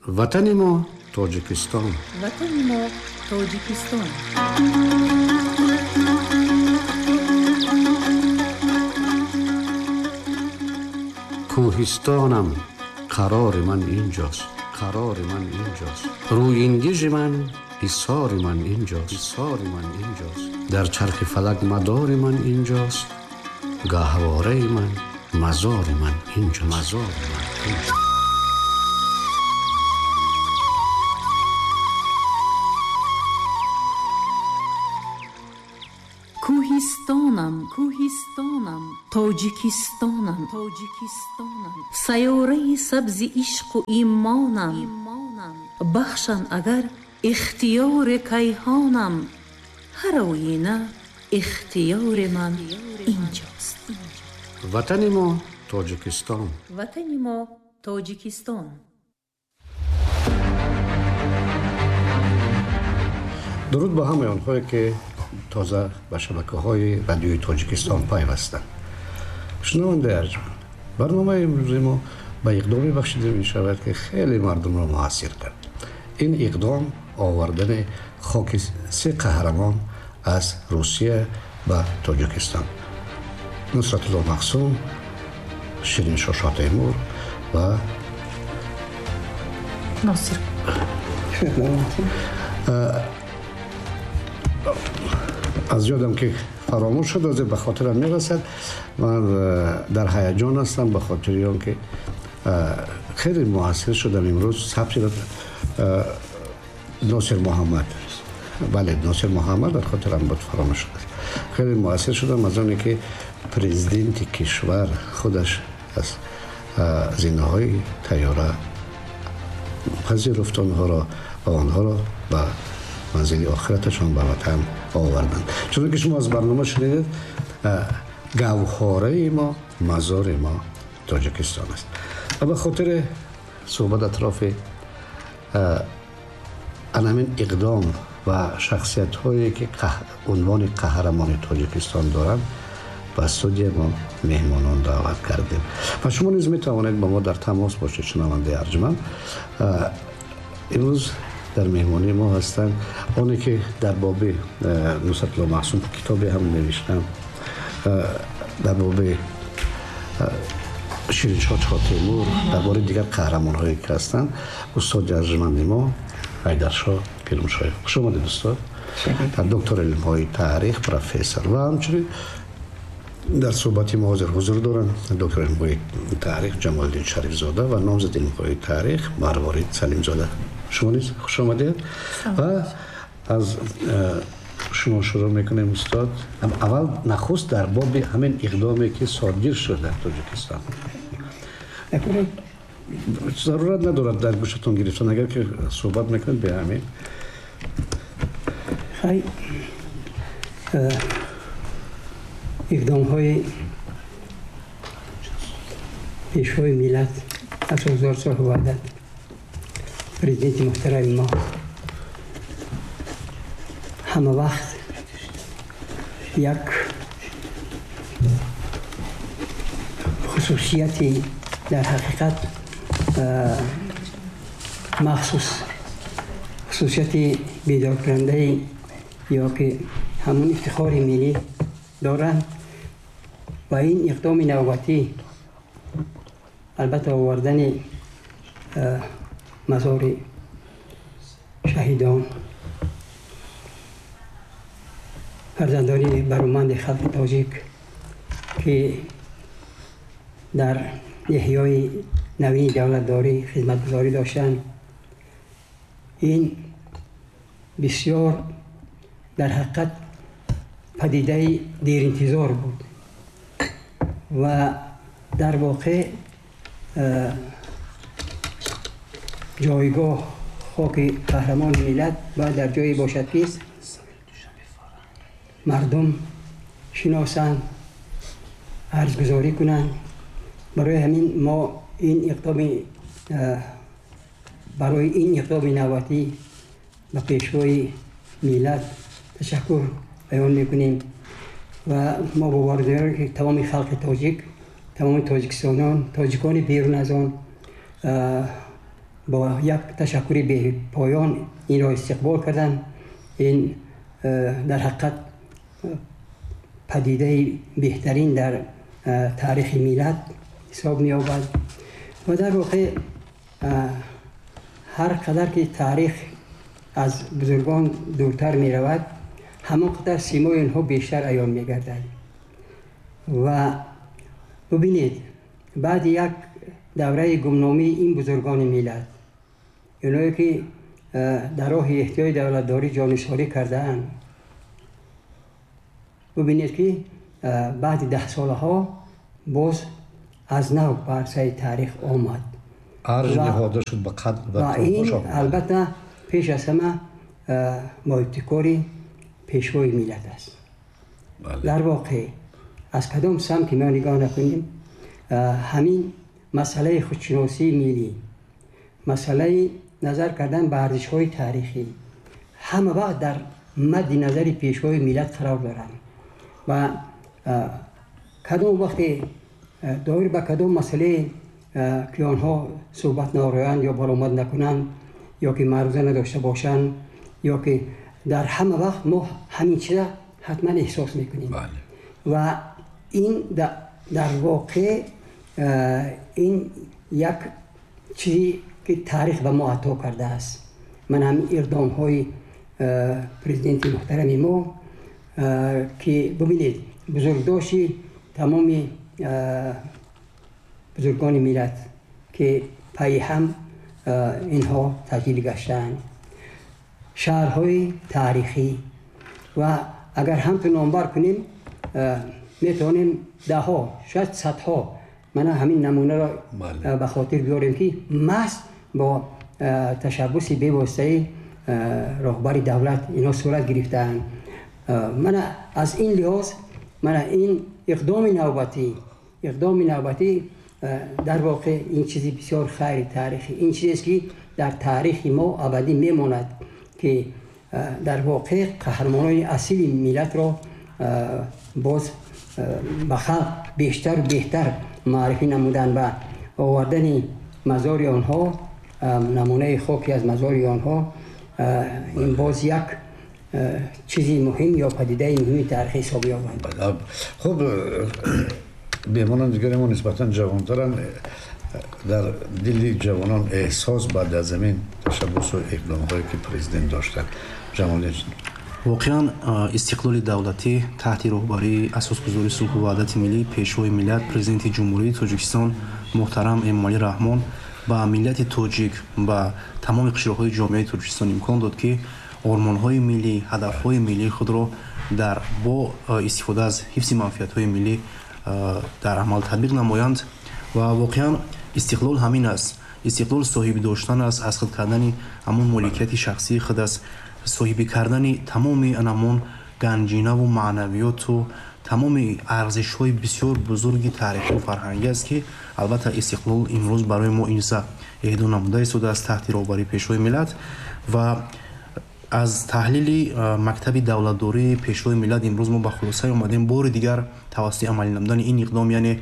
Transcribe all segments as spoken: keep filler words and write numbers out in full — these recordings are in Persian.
ватани мо тоҷикистон. ватани мо тоҷикистон. кӯҳистонам, қарори ман инҷост, қарори ман инҷост. рӯингижи ман, ҳисори ман инҷост, ҳисори ман инҷост. дар чархи фалак мадори ман инҷост, гаҳвораи ман, мазори ман инҷост, мазори ман инҷост. кӯҳистонам, кӯҳистонам, тоҷикистонам, тоҷикистонам. сайёраи сабзи ишқу имонам, имонам. бахшан агар ихтиёри кайҳонам, ҳар оина ихтиёри ман инҷост. ватани мо тоҷикистон. ватани мо тоҷикистон. дуруд ба ҳамаи онҳое ки тоза ба шабакаҳои радиои тоҷикистон пайвастанд. шунавандаи арҷманд, барномаи имрӯзи мо ба иқдоме бахшида мешавад ки хеле мардумро муассир кард. ин иқдом овардани хоки се қаҳрамон аз русия ба тоҷикистон: нусратулло мақсум, шириншоҳ шотемур ва носир. аз ёдам ки фаромӯш шуд, озир ба хотирам мерасад. ман дар ҳаяҷон ҳастам ба хотири он ки хеле муассир шудам имрӯз сабти носир муҳаммад. бале, носир муҳаммад дар хотирам буд, фаромӯш шуд. хеле муассир шудам аз оне ки президенти кишвар худаш аз зинаҳои тайёра пазируфт онҳоро ва онҳоро ба манзили охираташон ба ватан оварданд. чунон ки шумо аз барнома шунидед, гавҳораи мо, мазори мо тоҷикистон аст. ва ба хотири суҳбат атрофи анамин иқдом ва шахсиятҳое ки унвони қаҳрамони тоҷикистон доранд, ба студия мо меҳмонон даъват кардем. ва шумо низ метавонед ба мо дар тамос бошед. шунавандаи арҷманд, имрӯз дар меҳмонии мо ҳастанд оне ки дар боби нусратулло мақсум китобе ҳам навиштанд, дар боби шириншоҳ шотемур, дар бораи дигар қаҳрамонҳое ки ҳастанд, устоди арҷманди мо ҳайдаршоҳ пирмушоев. хуш омадед устод. доктор илмҳои таърих, профессор ва ҳамчунин дар суҳбати мо ҳозир ҳузур доранд доктор илмҳои таърих ҷамолиддин шарифзода ва номзади илмҳои таърих марворид салимзода. шумо низ хуш омадед. ва аз шумо шуруъ мекунем устод. аввал нахуст дар боби ҳамин иқдоме ки содир шуд дар тоҷикистон. зарурат надорад дар гӯшатон гирифтан, агар ки суҳбат мекунед бе ҳамин. хай иқдомҳои пешвои миллат ҳаштод сол ваҳдат, президенти муҳтарами мо ҳама вақт як хусусияти дар ҳақиқат махсус, хусусияти бедоркунандаи ё ки ҳамун ифтихори миллӣ доранд. ва ин иқдоми навбатӣ албатта овардани мазори шаҳидон, фарзандони баруманди халқи тоҷик ки дар иҳёи навини давлатдорӣ хизматгузорӣ доштанд, ин бисёр дар ҳақиқат падидаи деринтизор буд ва дар воқеъ ҷойгоҳ хоки қаҳрамони миллат бояд дар ҷое бошад ки мардум шиносанд, арзгузорӣ кунанд. барои ҳамин мо ин иқдоми барои ин иқдоми навбатӣ ба пешвои миллат ташаккур баён мекунем ва мо бовар дорем ки тамоми халқи тоҷик, тамоми тоҷикистонон, тоҷикони берун аз он با یک تشکری به پایان این را استقبال کردن. این در حقیقت پدیده بهترین در تاریخ ملت حساب می یابد و در واقع هر قدر که تاریخ از بزرگان دورتر می رود همان قدر سیمای اینها بیشتر عیان می گردد. و ببینید بعد یک دوره گمنامی این بزرگان ملت، اینایی که در راه احتیای دولتداری جانشاری کرده‌اند، ببینید که بعد ده ساله ها باز از نو بر سر تاریخ آمد ارج نهاده شد به قدر و این البته پیش از همه با ابتکاری پیشوای ملت است. بله. در واقع از کدام سمت که ما نگاه نکنیم همین مسئله خودشناسی ملی، مسئله نظر کردن به ارزش‌های تاریخی همه وقت در مد نظر پیشوای ملت قرار دارند و کدام وقتی دایر به کدام مسئله که آنها صحبت نارایند یا برآمد نکنند یا که معروضه نداشته باشند یا که در همه وقت ما همین چیزا حتما احساس میکنیم. بله. و این در واقع این یک چیزی که تاریخ به ما عطا کرده است. من هم اقدام های پرزیدنت محترم ما که ببینید بزرگداشتی تمام بزرگان ملت که پای هم اینها تشکیل گشتند، شهرهای تاریخی و اگر هم تو نامبر کنیم میتونیم ده ها شاید صدها من همین نمونه را به خاطر بیاریم که محض با تشبث به واسطه رهبر دولت اینا صورت گرفتند. من از این لحاظ من این اقدام نوبتی اقدام نوبتی در واقع این چیزی بسیار خیر تاریخی، این چیزی است که در تاریخ ما ابدی میماند که در واقع قهرمانان اصیل ملت را باز به خلق بیشتر و بهتر معرفی نمودن و آوردن مزار آنها، نمونه خاکی از مزار آنها، این باز یک چیزی مهم یا پدیده مهمی تاریخی حساب یابد. خب بیمانان دیگر ما نسبتا جوانترن، در دل جوانان احساس بعد از این تشبث و اقدام‌هایی که پرزیدنت داشتن جمالی واقعا استقلال دولتی تحت راهبری اساسگذاری صلح و وحدت ملی پیشوای ملت پرزیدنت جمهوری تاجیکستان محترم امامعلی رحمان با ملت تاجیک و تمام قشرهای جامعه تاجیکستان امکان داد که آرمان‌های ملی، هدف‌های ملی خود را در با استفاده از حفظ منفعت‌های ملی در عمل تطبیق نمایند و واقعا استقلال همین است. استقلال صاحب داشتن است، از خود کردن همون مالکیت شخصی خود است، صاحب کردن تمام انمون گنجینه و معنویات و تمام ارزش‌های بسیار بزرگ تاریخی و فرهنگی است که البته استقلال امروز برای ما اینسا اهدا نموده شده است تحت راهبری پیشوای ملت. و از تحلیل مکتب دولتداری پیشوای ملت امروز ما به خلاصه اومدیم بار دیگر توسط عملی نمودن این اقدام، یعنی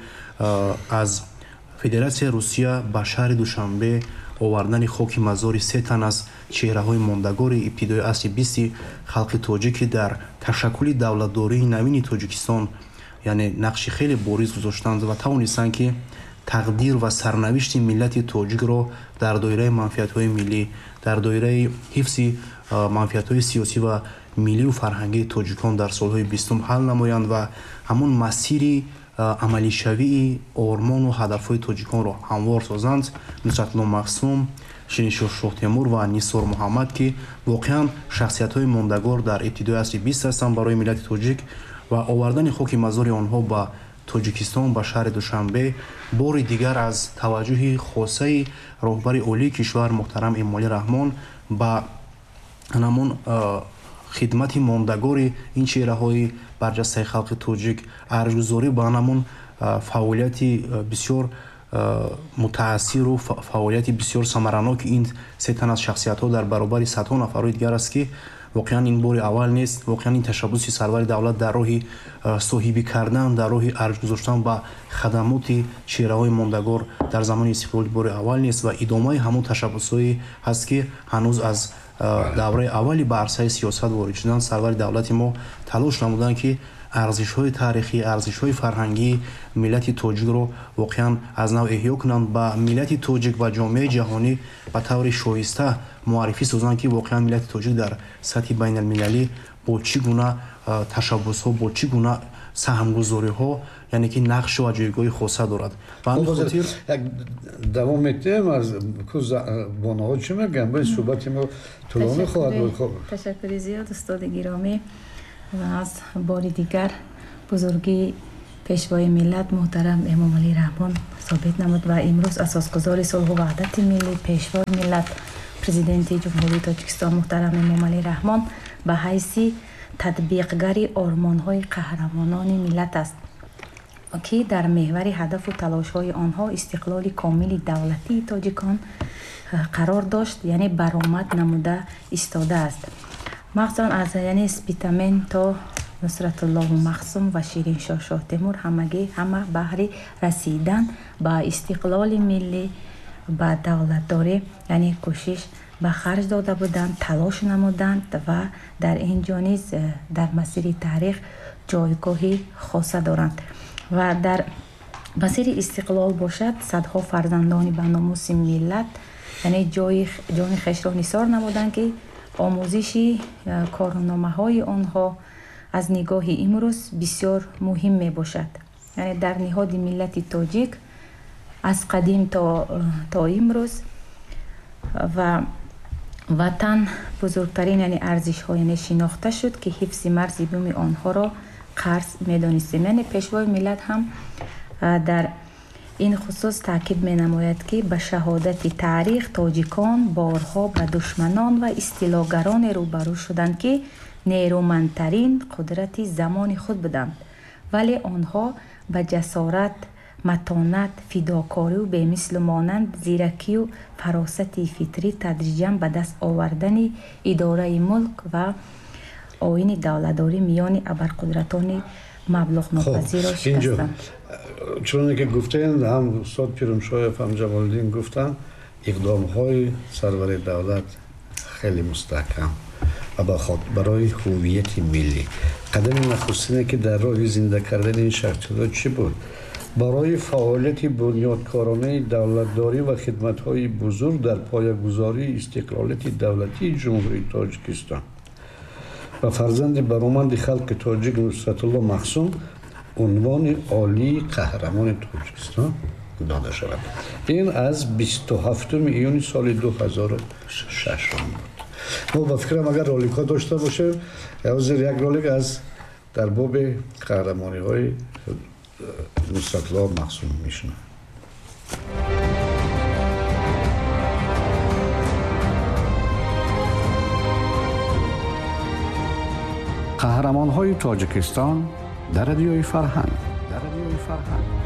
از فدراسیون روسیه به شهر دوشنبه آوردن خاک مزار سه تن از چهره‌های ماندگار ابتدای عصر بیست خلق تاجیک در تشکل دولتداری نوین تاجیکستان یعنی نقش خیلی بارز گذاشتند و توانستند که تقدیر و سرنوشت ملت تاجیک را در دایره منفعت‌های ملی، در دایره حفظ منفعت‌های سیاسی و ملی و فرهنگی تاجیکان در سال‌های بیستم حل نمایند و همون مسیر عملی شوی آرمان و هدف‌های تاجیکان را هموار سازند. نصرتالله مقسوم، شیرین‌شاه شاه تیمور و نیسار محمد که واقعا شخصیت‌های ماندگار در ابتدای عصر بیست هستند برای ملت تاجیک و آوردن خاک مزار آنها به تاجیکستان به شهر دوشنبه بار دیگر از توجه خاصه راهبر عالی کشور محترم امامعلی رحمان با همون خدمت ماندگار این چهره‌های برجسته خلق تاجیک ارزگذاری با همون فعالیت بسیار متأثر و فعالیت بسیار ثمرناک این سه تن از شخصیت‌ها در برابر صدها نفر دیگر است که воқеан ин бори аввал нест. Воқеан ин ташаббуси сарвари давлат дар роҳи соҳибӣ кардан, дар роҳи арҷ гузоштан ба хадамоти чеҳраҳои мондагор дар замони истиқлолӣ бори аввал нест ва идомаи ҳамон ташаббусҳое ҳаст, ки ҳанӯз аз давраи аввали ба арсаи сиёсат ворид шудан сарвари давлати мо талош намуданд, ки арзишҳои таърихӣ, арзишҳои фарҳангии миллати тоҷикро воқеан аз нав эҳё кунанд, ба миллати тоҷик ва ҷомеаи ҷаҳонӣ ба таври шоиста муаррифӣ созанд, ки воқеан миллати тоҷик дар сатҳи байналмилалӣ бо чӣ гуна ташаббусҳо, бо чӣ гуна саҳмгузориҳо, яъне ки нақш ва ҷойгоҳи хоса дорад. Ба ҳамин хотир давом метем аз бонаҳо чӣ мегӯям, баъди суҳбати мо тӯлонӣ хоҳад буд. Ташаккури зиёд устоди гиромӣ ва аз бори дигар бузургии пешвои миллат муҳтарам Эмомалӣ Раҳмон собит намуд ва имрӯз асосгузори сулҳу ваҳдати миллӣ, пешвои миллат, президенти ҷумҳурии Тоҷикистон муҳтарам Эмомалӣ Раҳмон ба ҳайси татбиқгари ормонҳои қаҳрамонони миллат аст, ки дар меҳвари ҳадафу талошҳои онҳо истиқлоли комили давлатии тоҷикон қарор дошт, яъне баромад намуда истодааст. махсусан аз яъне спитамен то Нусратуллоҳу Махсум ва Шириншоҳ Шоҳтемур ҳамагӣ ҳама баҳри расидан ба истиқлоли миллӣ, ба давлатдорӣ яъне кӯшиш ба харҷ дода буданд, талош намуданд ва дар ин ҷо низ дар масири таърих ҷойгоҳи хоса доранд. ва дар масири истиқлол бошад, садҳо фарзандони ба номуси миллат яъне ҷои ҷони хешро нисор намуданд, ки омӯзиши корномаҳои онҳо аз нигоҳи имрӯз бисёр муҳим мебошад. яъне дар ниҳоди миллати тоҷик аз қадим то то имрӯз ва ватан бузургтарин яъне арзишҳо яъне шинохта шуд, ки ҳифзи марзи бӯми онҳоро қарз медонистем. яъне пешвои миллат ҳам дар ин хусус таъкид менамояд, ки ба шаҳодати таърих тоҷикон борҳо ба душманон ва истилогароне рӯбарӯ шуданд, ки нерӯмандтарин қудрати замони худ буданд, вале онҳо ба ҷасорат, матонат, фидокорию бемислу монанд, зиракию фаросати фитрӣ тадриҷан ба даст овардани идораи мулк ва оини давлатдорӣ миёни абарқудратони маблуғнопазиро шикастанд. чуноне ки гуфтен, ҳам устод Пирумшоев, ҳам Ҷамолиддин гуфтанд, иқдомҳои сарвари давлат хеле мустаҳкам барои ҳувияти миллӣ. қадами нахустине ки дар роҳи зинда кардани ин шахсиятҳо чӣ буд? барои фаъолияти бунёдкоронаи давлатдорӣ ва хидматҳои бузург дар поягузории истиқлолияти давлатии ҷумҳурии Тоҷикистон ва фарзанди бароманди халқи тоҷик Нусратуллоҳ Махсум унвони олии қаҳрамони Тоҷикистон дода шавад. ин аз бисту ҳафтуми июни соли ду ҳазору шашум буд. мо ба фикрам агар роликҳо дошта бошем, ҳозир як ролик аз дар боби қаҳрамониҳои Нусратуллоҳ Махсум мешунам. қаҳрамонҳои Тоҷикистон дар радиои Фарҳанг. дар радиои Фарҳанг.